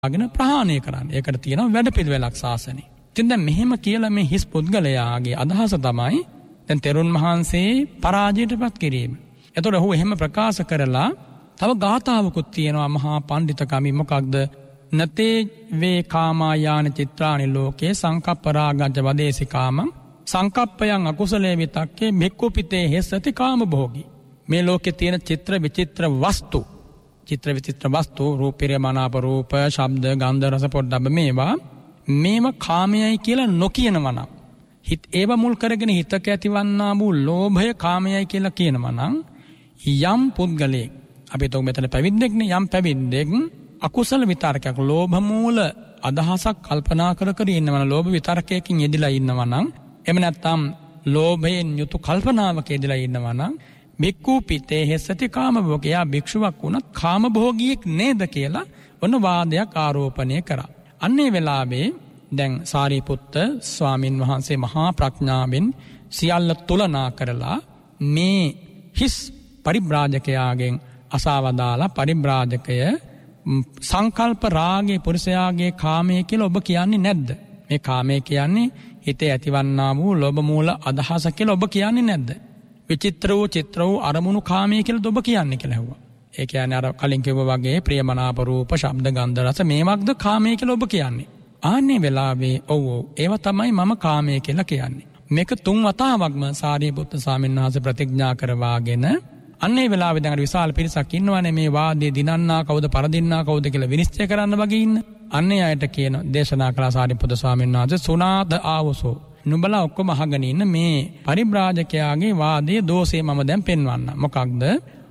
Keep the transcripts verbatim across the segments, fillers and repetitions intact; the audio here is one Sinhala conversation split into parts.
අගෙන ප්‍රහාණය කරන්න. ඒකට තියෙනවා වැඩපිළිවෙලක් ශාසනේ. ඉතින් දැන් මෙහෙම කියලා මේ හිස් පුද්ගලයාගේ අදහස තමයි දැන් තෙරුන් වහන්සේ පරාජයටපත් කිරීම. එතකොට ඔහු එහෙම ප්‍රකාශ කරලා තව ගාථාවකුත් තියෙනවා මහා පඬිතකමි. මොකක්ද? නතේ වේ කාමායාන චිත්‍රානි ලෝකේ සංකප්පරාගජ්ජ වදේසිකාමං සංකප්පයන් අකුසලේ විතක්කේ මෙක්කුපිතේ හෙස්සති කාමභෝගී. මේ ලෝකේ තියෙන චිත්‍ර විචිත්‍ර වස්තු චිත්‍ර විචිත්‍ර වස්තු රූපිරේ මනාප රූප ශබ්ද ගන්ධ රස පොට්ටබ්බ මේවා මේවා කාමයයි කියලා නොකියනවා නම් හිත ඒව මුල් කරගෙන හිතක ඇතිවන්නා වූ ලෝභය කාමයයි කියලා කියනවා නම් යම් පුද්ගලයෙක් අපි તો මෙතන පැවිද්දෙක්නේ යම් පැවිද්දෙක් අකුසල විතරකයක් ලෝභ මූල අදහසක් කල්පනා කර කර ඉන්නවා ලෝභ විතරකයකින් යෙදিলা ඉන්නවා නම් එහෙම නැත්නම් ලෝභයෙන් යුතු කල්පනාවක යෙදিলা ඉන්නවා නම් බික්කු පිතේ හෙස්සති කාමභෝගියා භික්ෂුවක් වුණත් කාමභෝගියෙක් නේද කියලා ඔන්න වාදයක් ආරෝපණය කරා. අන්නේ වෙලාවේ දැන් සාරිපුත්ත ස්වාමින් වහන්සේ මහා ප්‍රඥාවෙන් සියල්ල තුලනා කරලා මේ හිස් පරිබ්‍රාජකයාගෙන් අසවදාලා පරිබ්‍රාජකය සංකල්ප රාගයේ පුරුෂයාගේ කාමයේ කියලා ඔබ කියන්නේ නැද්ද? මේ කාමයේ කියන්නේ හිතේ ඇතිවන්නා වූ ලෝභ මූල අදහස කියලා ඔබ කියන්නේ නැද්ද? විචිත්‍ර වූ චිත්‍ර වූ අරමුණු කාමයේ කියලා ඔබ කියන්නේ කියලා ඇහුවා. ඒ කියන්නේ අර කලින් කිව්වා වගේ ප්‍රියමනාප රූප ශබ්ද ගන්ධ රස මේවක්ද කාමයේ කියලා ඔබ කියන්නේ. ආන්නේ වෙලාවේ ඔව් ඔව් ඒව තමයි මම කාමයේ කියලා කියන්නේ. මේක තුන් වතාවක්ම සාරිපුත්ත ස්වාමීන් වහන්සේ ප්‍රතිඥා කරවාගෙන අන්නේ වෙලාවේ දැන් අර විශාල පිරිසක් ඉන්නවනේ මේ වාදයේ දිනන්නා කවුද පරදින්නා කවුද කියලා විනිශ්චය කරන්න වගේ ඉන්න. අන්නේ අයට කියන දේශනා කළා සාරිපුත්ත ස්වාමීන් වහන්සේ සුනාද ආවසෝ නුඹලා ඔක්කොම අහගෙන ඉන්න මේ පරිබ්‍රාජකයාගේ වාදයේ දෝෂේ මම දැන් පෙන්වන්න. මොකක්ද?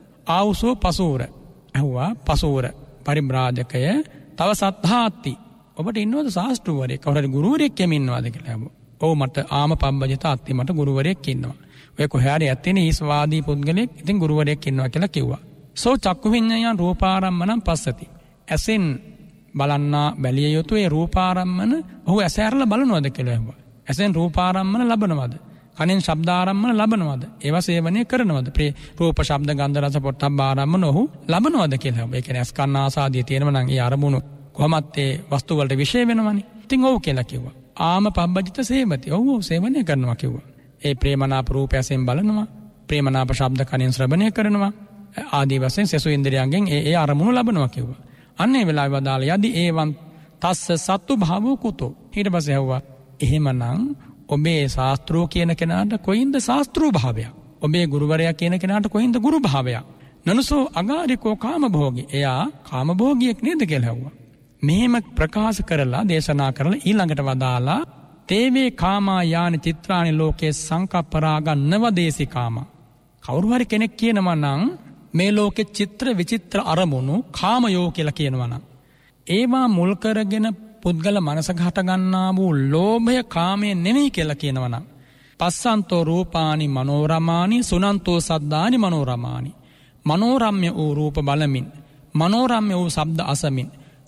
ආවසෝ පසූර. ඇහුවා පසූර පරිබ්‍රාජකය තව සත්හාති. ඔබට ඉන්නවද ශාස්ත්‍රවරයෙක්? කවුරුහරි ගුරුවරයෙක් එම ඉන්නවද කියලා ඇහුවා. ඔව් මට ආම පබ්බජිත අත්ති මට ගුරුවරයෙක් ඉන්නවා. ඔය කොහේ හරි ඇත්තේනේ ඊස්වාදී පුද්ගලෙක් ඉතින් ගුරුවරයෙක් ඉන්නවා කියලා කිව්වා. සෝ චක්කු විඤ්ඤාණ රූපාරම්මණං පස්සති. ඇසෙන් බලන්නා බැලිය යුතු ඒ රූපාරම්මන ඔහු ඇස ඇරලා බලනවද කියලා ඇහුවා. ඇසෙන් රූපාරම්මන ලබනවද? කනෙන් ශබ්දාරම්මන ලබනවද? ඒවා සේවනය කරනවද? ප්‍රේ රූප ශබ්ද ගන්ධ රස පොට්ටබ්බ ආරම්මන ඔහු ලබනවද කියලා ඇහුවා. ඒ කියන්නේ ඇස් කන ආසාදිය තියෙනවා නම් ඒ අරමුණු කොහොමත් ඒ වස්තු වලට විශේෂ වෙනවනේ. ඉතින් ඔව් කියලා කිව්වා. ආම පබ්බජිත සේවති. ඔව් ඔව් සේවනය කරනවා කිව්වා. ඒ ප්‍රේමනාප රූපයෙන් බලනවා ප්‍රේමනාප ශබ්ද කනින් ශ්‍රවණය කරනවා ආදී වශයෙන් සසු ඉන්ද්‍රියයන්ගෙන් ඒ ඒ අරමුණු ලබනවා කිව්වා. අන්නේ වෙලාවේ වදාළ යදි ඒවං තස්ස සත්තු භාවෝ කුතෝ. ඊට පස්සේ ඇහුවා එහෙමනම් ඔබේ ශාස්ත්‍රෝ කියන කෙනාට කොයින්ද ශාස්ත්‍රෝ භාවය? ඔබේ ගුරුවරයා කියන කෙනාට කොයින්ද ගුරු භාවය? නනුසෝ අගාරිකෝ කාමභෝගී. එයා කාමභෝගියෙක් නේද කියලා ඇහුවා. මෙහෙම ප්‍රකාශ කරලා දේශනා කරලා ඊළඟට වදාලා තේවේ කාමා යාන චිත්‍රානි ලෝකේ සංකප්පරාගං නවදේසිකාම. කවුරු හරි කෙනෙක් කියනවා නම් මේ ලෝකේ චිත්‍ර විචිත්‍ර අරමුණු කාමයෝ කියලා කියනවා නම් ඒවා මුල් කරගෙන පුද්ගල මනසක හට ගන්නා වූ ලෝභය කාමයේ නෙමෙයි කියලා කියනවා නම් පස්සන්තෝ රූපානි මනෝරමානි සුනන්තෝ සද්දානි මනෝරමානි. මනෝරම්‍ය වූ රූප බලමින් මනෝරම්‍ය වූ ශබ්ද අසමින්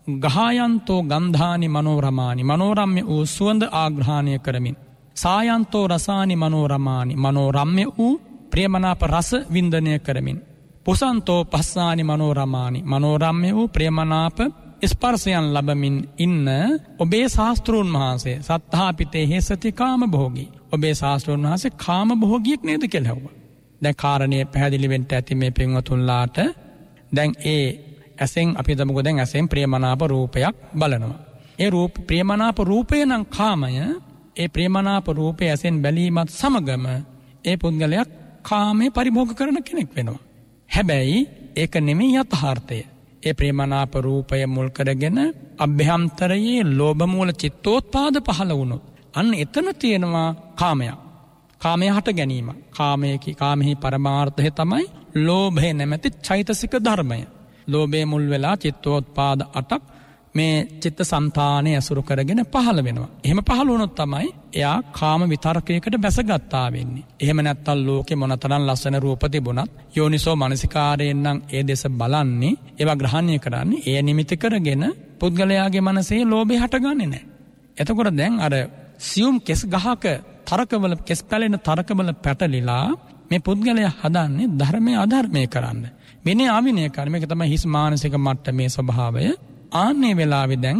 ගහයන්තෝ ගන්ධානි මනෝරමානි මනෝරම්‍ය වූ සුවඳ ආග්‍රහණය කරමින් සායන්තෝ රසානි මනෝරමානි මනෝරම්‍ය වූ ප්‍රේමනාප රස වින්දනය කරමින් පුසන්තෝ පස්සානි මනෝරමානි මනෝරම්‍ය වූ ප්‍රේමනාප ස්පර්ශයන් ලබමින් ඉන්න ඔබේ ශාස්ත්‍රෝන් වහන්සේ සත්තාපිතේ හේසති කාමභෝගී. ඔබේ ශාස්ත්‍රෝන් වහන්සේ කාමභෝගියෙක් නේද කියලා ඇහුවා. දැන් කාරණේ පැහැදිලි වෙන්න ඇති මේ පින්වතුන්ලාට. දැන් ඒ ඇසෙන් අපි තමකෝ දැන් ඇසෙන් ප්‍රේමනාප රූපයක් බලනවා. ඒ රූප ප්‍රේමනාප රූපය නම් කාමය. ඒ ප්‍රේමනාප රූපය ඇසෙන් බැලීමත් සමගම ඒ පුද්ගලයා කාමයේ පරිභෝග කරන කෙනෙක් වෙනවා. හැබැයි ඒක නෙමෙයි යථාර්ථය. ඒ ප්‍රේමනාප රූපය මුල් කරගෙන අභ්‍යන්තරයේ ලෝභ මූල චිත්තෝත්පාද පහළ වුණොත් අන්න එතන තියෙනවා කාමයක්. කාමය හට ගැනීම. කාමයේ කාමෙහි පරමාර්ථය තමයි ලෝභය නැමැති චෛතසික ධර්මය. ලෝභයේ මුල් වෙලා චිත්තෝත්පාද අටක් මේ චිත්ත සංතානය ඇසුරු කරගෙන පහළ වෙනවා. එහෙම පහළ වුණොත් තමයි එයා කාම විතරකයකට බැසගත්තා වෙන්නේ. එහෙම නැත්තම් ලෝකේ මොනතරම් ලස්සන රූප තිබුණත් යෝනිසෝ මනසිකාරයෙන් නම් ඒ දෙස බලන්නේ, ඒවා ග්‍රහණය කරන්නේ, ඒ නිමිති කරගෙන පුද්ගලයාගේ මනසේ ලෝභය හටගන්නේ නැහැ. එතකොට දැන් අර සියුම් කෙස් ගහක තරකවල කෙස් පැලෙන තරකවල පැටලිලා මේ පුද්ගලයා හදන්නේ ධර්මයේ අධර්මයේ කරන්න. විනය අවිනය කරන මේක තමයි හිස් මානසික මට්ටමේ ස්වභාවය. ආන්නේ වෙලාවේ දැන්